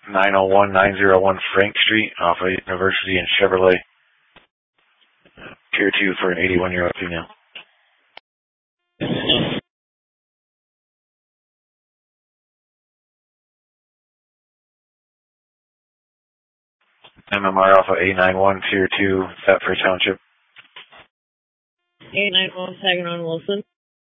901 Frank Street off of University and Chevrolet. Tier 2 for an 81-year-old female. MMR Alpha 891 Tier 2, Thetford Township. 891 Saginaw Wilson.